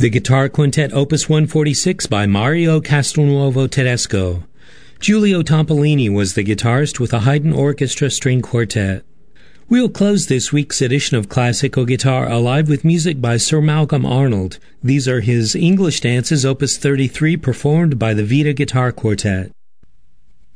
The Guitar Quintet Opus 146 by Mario Castelnuovo Tedesco. Giulio Tompolini was the guitarist with the Haydn Orchestra String Quartet. We'll close this week's edition of Classical Guitar Alive with music by Sir Malcolm Arnold. These are his English dances, Opus 33, performed by the Vita Guitar Quartet.